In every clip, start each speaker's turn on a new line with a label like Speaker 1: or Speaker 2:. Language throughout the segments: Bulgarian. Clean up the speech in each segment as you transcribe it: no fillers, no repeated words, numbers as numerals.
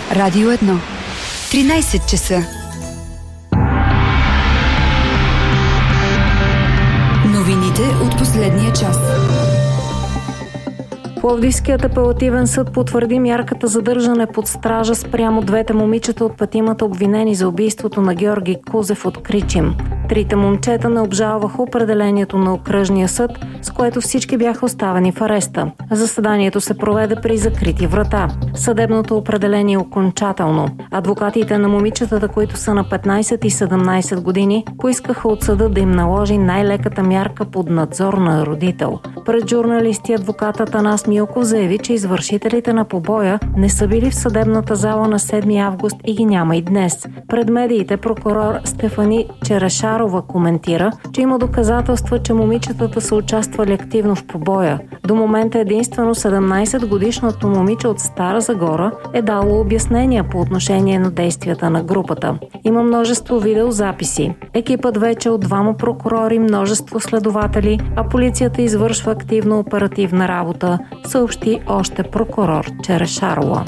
Speaker 1: Радио 1. 13 часа. Новините от последния час.
Speaker 2: Пловдивският апелативен съд потвърди мярката задържане под стража спрямо двете момичета от петимата обвинени за убийството на Георги Кузев от Кричим. Трите момчета не обжалваха определението на окръжния съд, с което всички бяха оставени в ареста. Заседанието се проведе при закрити врата. Съдебното определение е окончателно. Адвокатите на момичетата, които са на 15 и 17 години, поискаха от съда да им наложи най-леката мярка под надзор на родител. Пред журналисти адвокатът Атанас Милков заяви, че извършителите на побоя не са били в съдебната зала на 7 август и ги няма и днес. Пред медиите прокурор Стефани Черешарова коментира, че има доказателства, че момичетата са участвали активно в побоя. До момента единствено 17-годишното момиче от Стара Загора е дало обяснения по отношение на действията на групата. Има множество видеозаписи. Екипът вече от 2 прокурори, множество следователи, а полицията извършва активно оперативна работа, съобщи още прокурор Черешарова.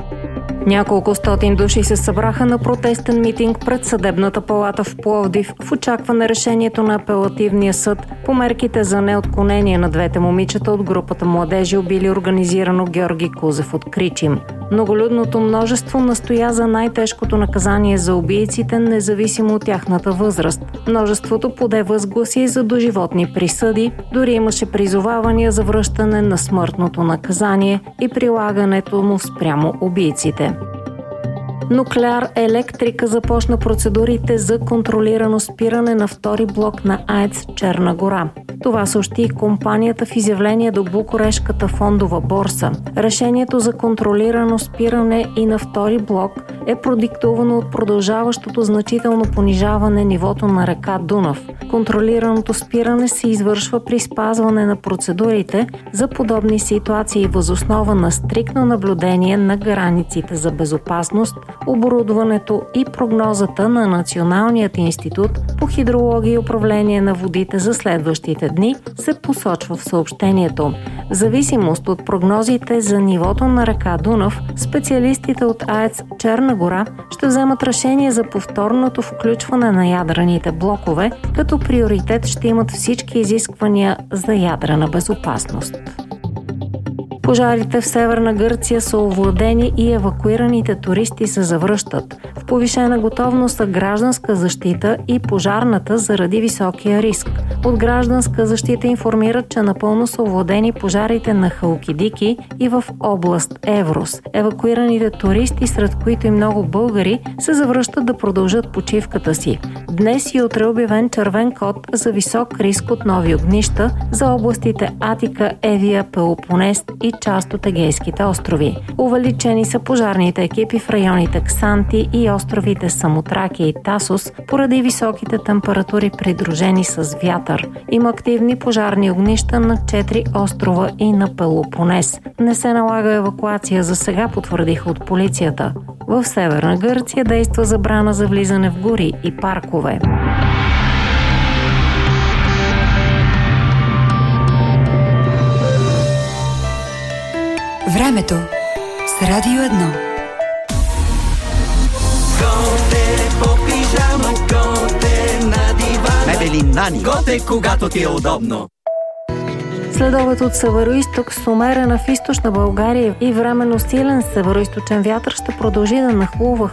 Speaker 2: Няколко стотин души се събраха на протестен митинг пред Съдебната палата в Пловдив в очакване решението на апелативния съд по мерките за неотклонение на двете момичета от групата младежи, убили организирано Георги Кузев от Кричим. Многолюдното множество настоя за най-тежкото наказание за убийците, независимо от тяхната възраст. Множеството поде възгласи за доживотни присъди, дори имаше призовавания за връщане на смъртното наказание и прилагането му спрямо убийците. Нуклеар Електрика започна процедурите за контролирано спиране на втори блок на АЕЦ Черна гора. Това съобщи и компанията в изявление до Букурешката фондова борса. Решението за контролирано спиране и на втори блок е продиктувано от продължаващото значително понижаване нивото на река Дунав. Контролираното спиране се извършва при спазване на процедурите за подобни ситуации въз основа на стриктно наблюдение на границите за безопасност, оборудването и прогнозата на Националният институт по хидрология и управление на водите за следващите дни, се посочва в съобщението. В зависимост от прогнозите за нивото на река Дунав, специалистите от АЕЦ Черна гора ще вземат решение за повторното включване на ядрените блокове, като приоритет ще имат всички изисквания за ядрена безопасност. Пожарите в Северна Гърция са овладени и евакуираните туристи се завръщат. В повишена готовност са гражданска защита и пожарната заради високия риск. От гражданска защита информират, че напълно са овладени пожарите на Халкидики и в област Еврос. Евакуираните туристи, сред които и много българи, се завръщат да продължат почивката си. Днес и утре е обявен червен код за висок риск от нови огнища за областите Атика, Евия, Пелопонес и част от Егейските острови. Увеличени са пожарните екипи в районите Ксанти и островите Самотракия и Тасос поради високите температури, придружени с вятър. Има активни пожарни огнища на 4 острова и на Пелопонес. Не се налага евакуация за сега, потвърдиха от полицията. В Северна Гърция действа забрана за влизане в гори и паркове.
Speaker 1: Времето с Радио 1.
Speaker 3: Готе по пижама, готе на дивана. Мебели Нани. Готе, когато ти е удобно.
Speaker 2: Следобед от североизток с умерена в източна България и временно силен североизточен вятър ще продължи да нахлува